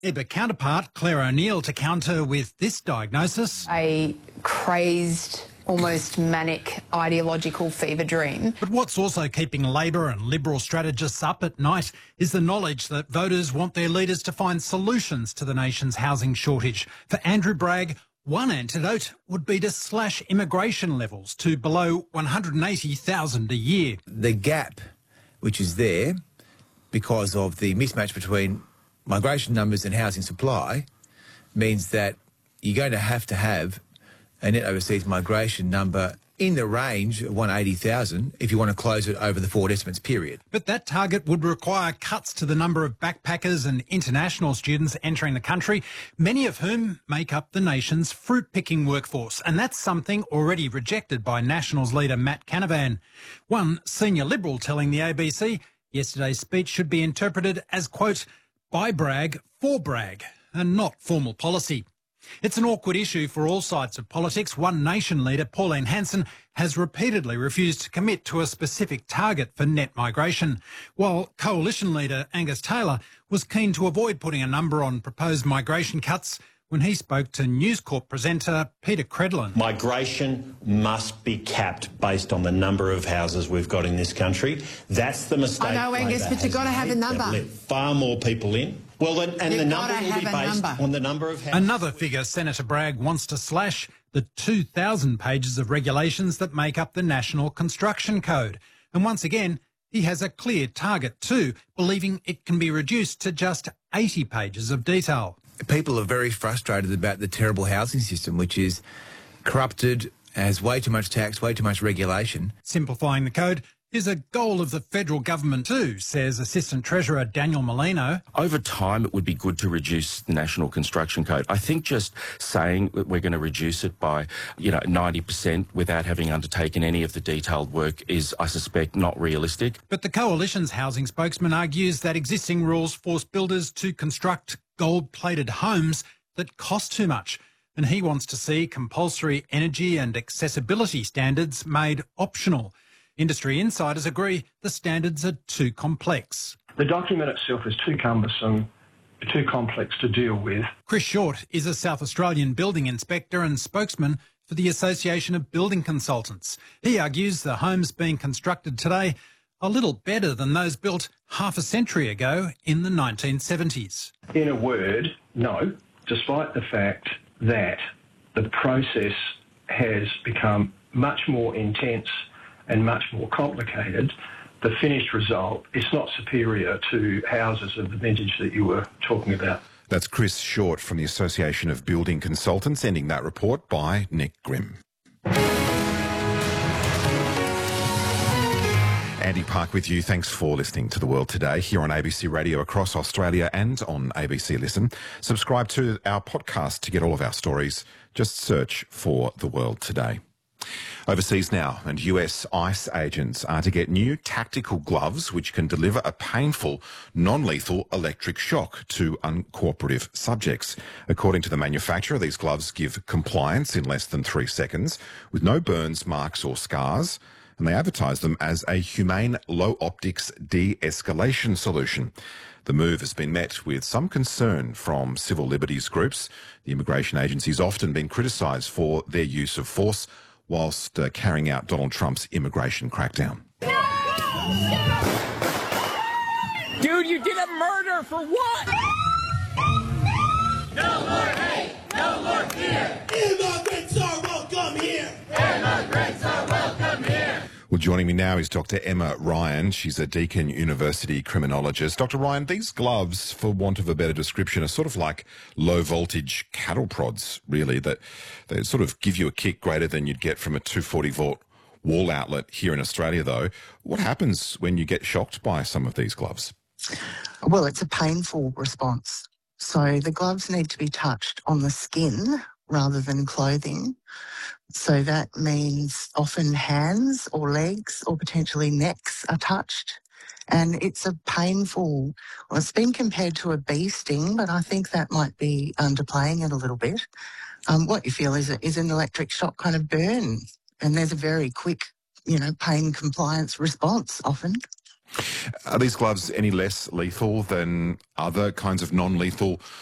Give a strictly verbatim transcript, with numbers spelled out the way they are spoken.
Ebba counterpart Claire O'Neill to counter with this diagnosis. A crazed, almost manic ideological fever dream. But what's also keeping Labor and Liberal strategists up at night is the knowledge that voters want their leaders to find solutions to the nation's housing shortage. For Andrew Bragg, one antidote would be to slash immigration levels to below one hundred eighty thousand a year. The gap which is there because of the mismatch between migration numbers and housing supply means that you're going to have to have a net overseas migration number in the range of one hundred eighty thousand if you want to close it over the Ford estimates period. But that target would require cuts to the number of backpackers and international students entering the country, many of whom make up the nation's fruit-picking workforce. And that's something already rejected by Nationals leader Matt Canavan. One senior Liberal telling the A B C yesterday's speech should be interpreted as, quote, by Bragg, for Bragg, and not formal policy. It's an awkward issue for all sides of politics. One Nation leader, Pauline Hanson, has repeatedly refused to commit to a specific target for net migration, while Coalition leader Angus Taylor was keen to avoid putting a number on proposed migration cuts when he spoke to News Corp presenter Peter Credlin. Migration must be capped based on the number of houses we've got in this country. That's the mistake. I know, Angus, but you've got to have a number. Let far more people in. Well, then, and You've the number will be based number. on the number of houses. Another figure Senator Bragg wants to slash: the two thousand pages of regulations that make up the National Construction Code. And once again, he has a clear target too, believing it can be reduced to just eighty pages of detail. People are very frustrated about the terrible housing system, which is corrupted, has way too much tax, way too much regulation. Simplifying the code is a goal of the federal government too, says Assistant Treasurer Daniel Molino. Over time, it would be good to reduce the National Construction Code. I think just saying that we're going to reduce it by, you know, ninety percent without having undertaken any of the detailed work is, I suspect, not realistic. But the Coalition's housing spokesman argues that existing rules force builders to construct gold-plated homes that cost too much, and he wants to see compulsory energy and accessibility standards made optional. Industry insiders agree the standards are too complex. The document itself is too cumbersome, too complex to deal with. Chris Short is a South Australian building inspector and spokesman for the Association of Building Consultants. He argues the homes being constructed today are little better than those built half a century ago in the nineteen seventies. In a word, no, despite the fact that the process has become much more intense and much more complicated, the finished result is not superior to houses of the vintage that you were talking about. That's Chris Short from the Association of Building Consultants, ending that report by Nick Grimm. Andy Park with you. Thanks for listening to The World Today here on A B C Radio across Australia and on A B C Listen. Subscribe to our podcast to get all of our stories. Just search for The World Today. Overseas now, and U S ICE agents are to get new tactical gloves which can deliver a painful, non-lethal electric shock to uncooperative subjects. According to the manufacturer, these gloves give compliance in less than three seconds with no burns, marks or scars, and they advertise them as a humane low-optics de-escalation solution. The move has been met with some concern from civil liberties groups. The immigration agency's often been criticised for their use of force whilst uh, carrying out Donald Trump's immigration crackdown. Dude, you did a murder for what? No more hate, no more fear. Immigrants are welcome here. Immigrants are welcome here. Well, joining me now is Doctor Emma Ryan. She's a Deakin University criminologist. Doctor Ryan, these gloves, for want of a better description, are sort of like low-voltage cattle prods, really, that they sort of give you a kick greater than you'd get from a two forty volt wall outlet here in Australia, though. What happens when you get shocked by some of these gloves? Well, it's a painful response. So the gloves need to be touched on the skin rather than clothing. So that means often hands or legs or potentially necks are touched. And it's a painful, well, it's been compared to a bee sting, but I think that might be underplaying it a little bit. Um, what you feel is, a, is an electric shock kind of burn. And there's a very quick, you know, pain compliance response often. Are these gloves any less lethal than other kinds of non-lethal